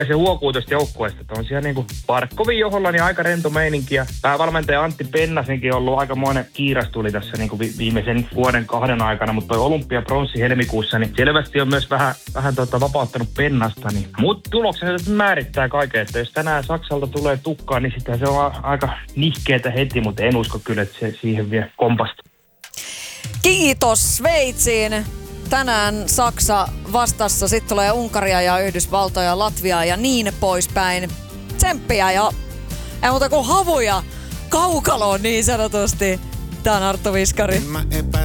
se huokuu tuosta joukkueesta, että on siellä niinku Barkovin johdolla niin aika rento meininki. Ja päävalmentaja Antti Pennasenkin on ollut aikamoinen kiirastuli tässä niinku viimeisen vuoden 2 aikana, mutta toi olympiapronssi helmikuussa, niin selvästi on myös vähän vapauttanut Pennasta. Niin. Mutta tulokset määrittää kaiken, että jos tänään Saksalta tulee tukkaa, niin sitä se on aika nihkeetä heti, mutta en usko kyllä, että se siihen vie kompasta. Kiitos Sveitsiin. Tänään Saksa vastassa, sitten tulee Unkaria ja Yhdysvaltoja, Latviaa ja niin poispäin. Tsemppiä ja ei muuta kuin havuja kaukaloon niin sanotusti. Tää on Arttu Viskari.